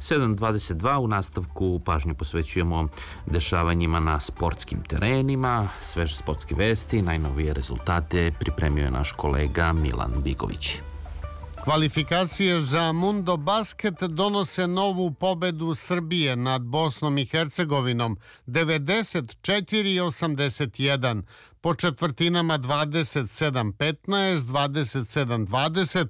7:22 u nastavku pažnju posvećujemo dešavanjima na sportskim terenima, sveže sportske vesti, najnovije rezultate pripremio je naš kolega Milan Bigović. Kvalifikacije za Mundo Basket donose novu pobedu Srbije nad Bosnom i Hercegovinom 94-81, po četvrtinama 27-15, 27-20,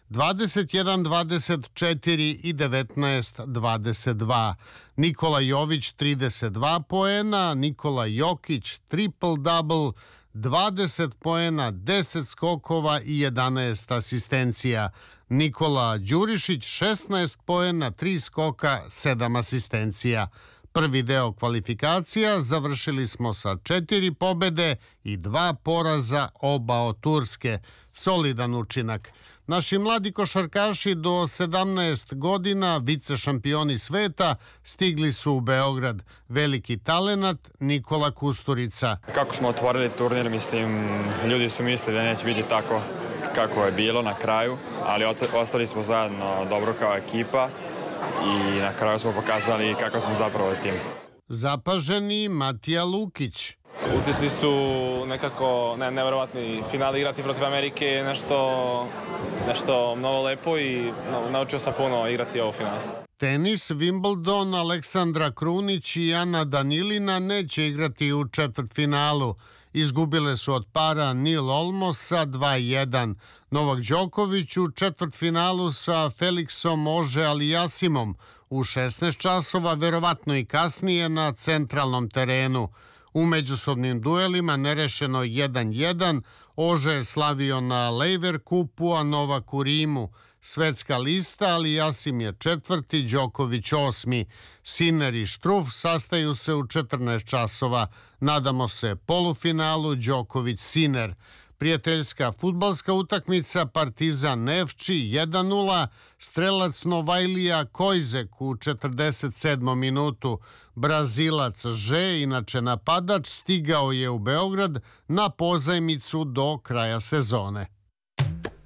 21-24 i 19-22. Nikola Jović 32 poena, Nikola Jokić triple-double, 20 poena, 10 skokova i 11 asistencija. Nikola Đurišić 16 poena, 3 skoka, 7 asistencija. Prvi deo kvalifikacija završili smo sa 4 pobede i 2 poraza, oba od Turske. Solidan učinak. Naši mladi košarkaši do 17 godina, vice šampioni sveta, stigli su u Beograd. Veliki talenat Nikola Kusturica. Kako smo otvorili turnir, mislim, ljudi su mislili da neće biti tako kako je bilo na kraju, ali ostali smo zajedno dobro kao ekipa i na kraju smo pokazali kakav smo zapravo tim. Zapaženi Matija Lukić. Utisci su nekako neverovatni. Final igrati protiv Amerike je nešto mnogo lepo i naučio sam puno igrati ovo finale. Tenis, Wimbledon, Aleksandra Krunić i Ana Danilina neće igrati u četvrtfinalu. Izgubile su od para Neil Olmosa 2-1. Novak Đoković u četvrtfinalu sa Felixom Auger-Aliassimom u 16 časova, verovatno i kasnije na centralnom terenu. U međusobnim duelima nerešeno 1-1, Auger je slavio na Laver Kupu, a Novak u Rimu. Svetska lista, Aliassim je četvrti, Đoković osmi. Sinner i Struff sastaju se u 14 časova. Nadamo se polufinalu Đoković-Sinner. Prijateljska fudbalska utakmica Partizan Nevči 1:0, strelac Novajlija Kojzek u 47. minutu. Brazilac Že, inače napadač, stigao je u Beograd na pozajmicu do kraja sezone.